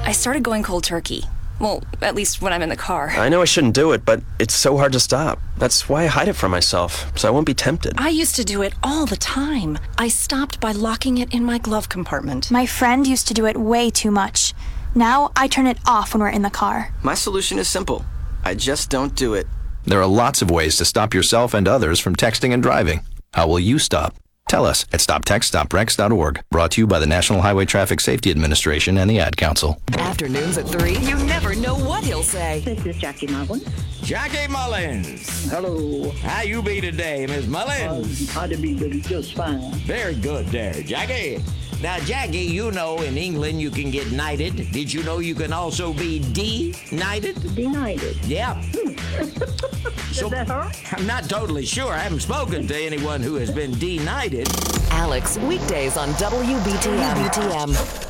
I started going cold turkey. Well, at least when I'm in the car. I know I shouldn't do it, but it's so hard to stop. That's why I hide it from myself, so I won't be tempted. I used to do it all the time. I stopped by locking it in my glove compartment. My friend used to do it way too much. Now I turn it off when we're in the car. My solution is simple. I just don't do it. There are lots of ways to stop yourself and others from texting and driving. How will you stop? Tell us at stoptextstopwrecks.org. Brought to you by the National Highway Traffic Safety Administration and the Ad Council. Afternoons at 3, you never know what he'll say. This is Jackie Mullins. Jackie Mullins. Hello. How you be today, Miss Mullins? I'd be just fine. Very good there, Jackie. Now, Jackie, you know in England you can get knighted. Did you know you can also be de-knighted? Denighted. Yeah. Does that hurt? I'm not totally sure. I haven't spoken to anyone who has been de-knighted. Alex, weekdays on WBTM.